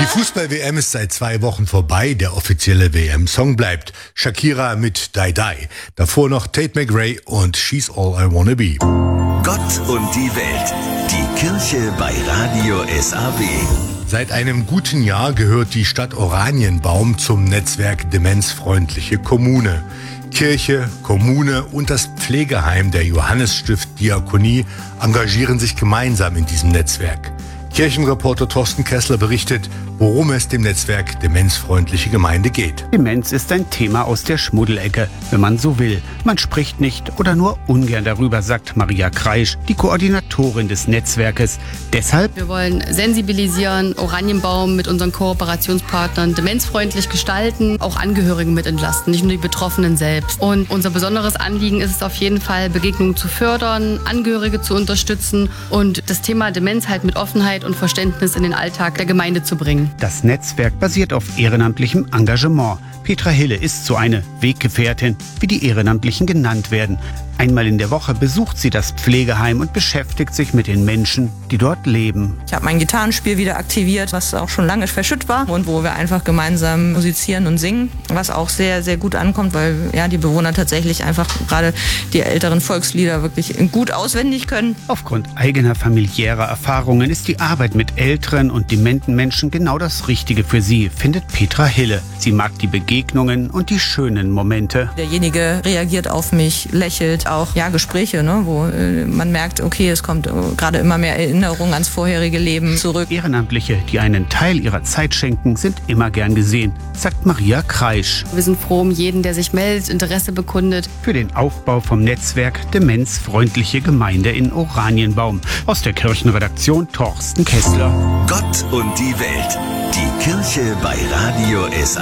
Die Fußball-WM ist seit 2 Wochen vorbei. Der offizielle WM-Song bleibt Shakira mit Die Die. Davor noch Tate McRae und She's All I Wanna Be. Gott und die Welt. Die Kirche bei Radio SAW. Seit einem guten Jahr gehört die Stadt Oranienbaum zum Netzwerk Demenzfreundliche Kommune. Kirche, Kommune und das Pflegeheim der Johannesstift Diakonie engagieren sich gemeinsam in diesem Netzwerk. Kirchenreporter Thorsten Kessler berichtet, worum es dem Netzwerk Demenzfreundliche Gemeinde geht. Demenz ist ein Thema aus der Schmuddelecke, wenn man so will. Man spricht nicht oder nur ungern darüber, sagt Maria Kreisch, die Koordinatorin des Netzwerkes. Deshalb: Wir wollen sensibilisieren, Oranienbaum mit unseren Kooperationspartnern demenzfreundlich gestalten, auch Angehörigen mit entlasten, nicht nur die Betroffenen selbst. Und unser besonderes Anliegen ist es auf jeden Fall, Begegnungen zu fördern, Angehörige zu unterstützen und das Thema Demenz halt mit Offenheit und Verständnis in den Alltag der Gemeinde zu bringen. Das Netzwerk basiert auf ehrenamtlichem Engagement. Petra Hille ist so eine Weggefährtin, wie die Ehrenamtlichen genannt werden. Einmal in der Woche besucht sie das Pflegeheim und beschäftigt sich mit den Menschen, die dort leben. Ich habe mein Gitarrenspiel wieder aktiviert, was auch schon lange verschütt war und wo wir einfach gemeinsam musizieren und singen, was auch sehr, sehr gut ankommt, weil ja die Bewohner tatsächlich einfach gerade die älteren Volkslieder wirklich gut auswendig können. Aufgrund eigener familiärer Erfahrungen ist die Arbeit mit älteren und dementen Menschen genau das Richtige für sie, findet Petra Hille. Sie mag die Begegnungen und die schönen Momente. Derjenige reagiert auf mich, lächelt, auch Gespräche, wo man merkt, okay, es kommt gerade immer mehr Erinnerung ans vorherige Leben zurück. Ehrenamtliche, die einen Teil ihrer Zeit schenken, sind immer gern gesehen, sagt Maria Kreisch. Wir sind froh um jeden, der sich meldet, Interesse bekundet. Für den Aufbau vom Netzwerk Demenzfreundliche Gemeinde in Oranienbaum. Aus der Kirchenredaktion Thorsten Kessler. Gott und die Welt. Die Kirche bei Radio SAW.